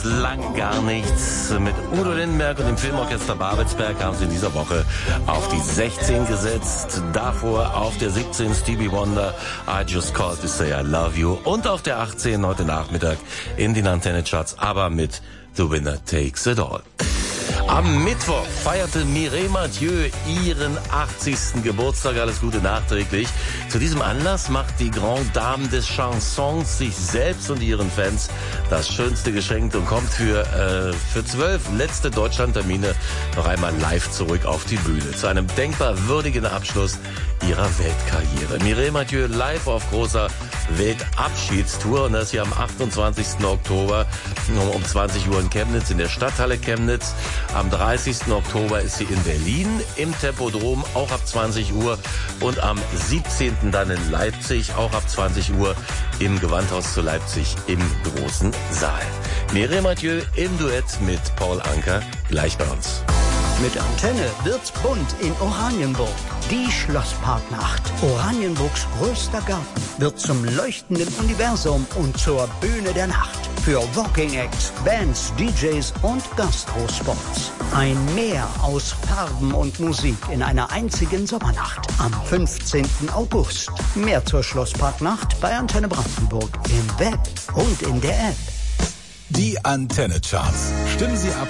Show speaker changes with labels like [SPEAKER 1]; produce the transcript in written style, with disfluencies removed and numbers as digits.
[SPEAKER 1] Lang gar nichts. Mit Udo Lindenberg und dem Filmorchester Babelsberg haben sie in dieser Woche auf die 16 gesetzt. Davor auf der 17 Stevie Wonder, I Just Called to Say I Love You. Und auf der 18 heute Nachmittag in den Antenne Charts, aber mit The Winner Takes It All. Am Mittwoch feierte Mireille Mathieu ihren 80. Geburtstag. Alles Gute nachträglich. Zu diesem Anlass macht die Grande Dame des Chansons sich selbst und ihren Fans das schönste Geschenk und kommt für 12 letzte Deutschlandtermine noch einmal live zurück auf die Bühne. Zu einem denkbar würdigen Abschluss ihrer Weltkarriere. Mireille Mathieu live auf großer Weltabschiedstour und das hier am 28. Oktober um 20 Uhr in Chemnitz, in der Stadthalle Chemnitz. Am 30. Oktober ist sie in Berlin im Tempodrom, auch ab 20 Uhr. Und am 17. dann in Leipzig, auch ab 20 Uhr im Gewandhaus zu Leipzig im großen Saal. Mireille Mathieu im Duett mit Paul Anka gleich bei uns.
[SPEAKER 2] Mit Antenne wird's bunt in Oranienburg. Die Schlossparknacht. Oranienburgs größter Garten wird zum leuchtenden Universum und zur Bühne der Nacht. Für Walking Acts, Bands, DJs und Gastrospots. Ein Meer aus Farben und Musik in einer einzigen Sommernacht. Am 15. August. Mehr zur Schlossparknacht bei Antenne Brandenburg im Web und in der App.
[SPEAKER 3] Die Antenne Charts. Stimmen Sie ab